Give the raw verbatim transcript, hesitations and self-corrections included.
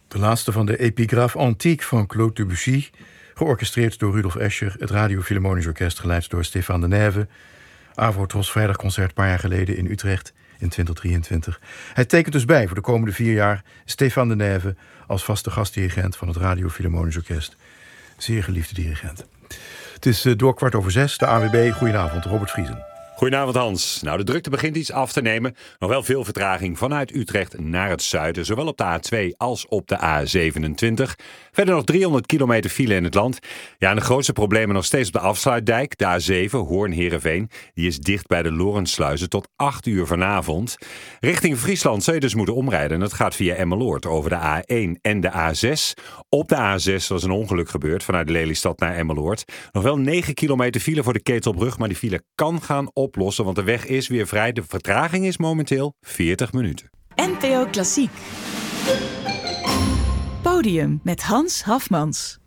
De laatste van de Epigraphe Antique van Claude Debussy, georchestreerd door Rudolf Escher, het Radio Philharmonisch Orkest geleid door Stéphane Denève. Avro Tros vrijdagconcert een paar jaar geleden in Utrecht in twintig drieëntwintig. Hij tekent dus bij voor de komende vier jaar Stéphane Denève als vaste gastdirigent van het Radio Philharmonisch Orkest. Zeer geliefde dirigent. Het is door kwart over zes, de A W B. Goedenavond, Robert Vriesen. Goedenavond Hans. Nou, de drukte begint iets af te nemen. Nog wel veel vertraging vanuit Utrecht naar het zuiden. Zowel op de A twee als op de A zevenentwintig. Verder nog driehonderd kilometer file in het land. Ja, en de grootste problemen nog steeds op de afsluitdijk. De A zeven, Hoorn-Heerenveen. Die is dicht bij de Lorentsluizen tot acht uur vanavond. Richting Friesland zou je dus moeten omrijden. En dat gaat via Emmeloord over de A één en de A zes. Op de A zes was een ongeluk gebeurd vanuit Lelystad naar Emmeloord. Nog wel negen kilometer file voor de Ketelbrug. Maar die file kan gaan oplossen, want de weg is weer vrij. De vertraging is momenteel veertig minuten. N P O Klassiek. Podium met Hans Hafmans.